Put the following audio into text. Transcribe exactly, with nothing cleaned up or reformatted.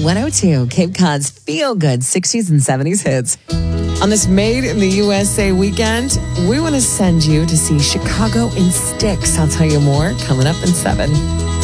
one oh two, Cape Cod's feel-good sixties and seventies hits. On this Made in the U S A weekend, we want to send you to see Chicago in Sticks. I'll tell you more coming up in seven.